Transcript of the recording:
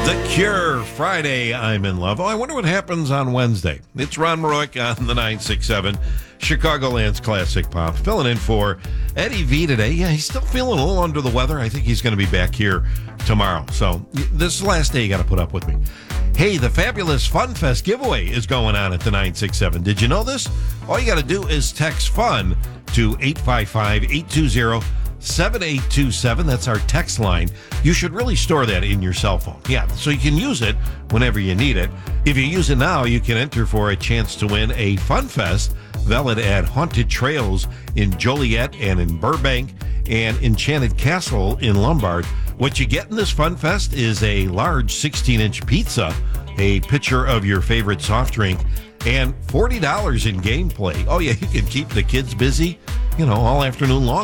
The Cure, Friday, I'm in Love. Oh, I wonder what happens on Wednesday. It's Ron Maroik on the 967, Chicagoland's Classic Pop, filling in for Eddie V today. Yeah, he's still feeling a little under the weather. I think he's going to be back here tomorrow. So this is the last day you got to put up with me. Hey, the fabulous Fun Fest giveaway is going on at the 967. Did you know this? All you got to do is text FUN to 855-820-7827. That's our text line. You should really store that in your cell phone. Yeah, so you can use it whenever you need it. If you use it now, you can enter for a chance to win a Fun Fest valid at Haunted Trails in Joliet and in Burbank and Enchanted Castle in Lombard. What you get in this Fun Fest is a large 16-inch pizza, a pitcher of your favorite soft drink, and $40 in gameplay. Oh, yeah, you can keep the kids busy, all afternoon long.